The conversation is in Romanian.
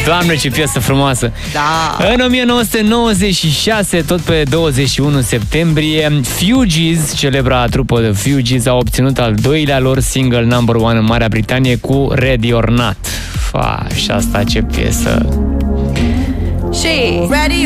Doamne, ce piesă frumoasă! Da. În 1996, tot pe 21 septembrie, Fugees, celebra trupă de Fugees, a obținut al doilea lor single number one în Marea Britanie cu Ready or Not. Și asta ce piesă! Și Ready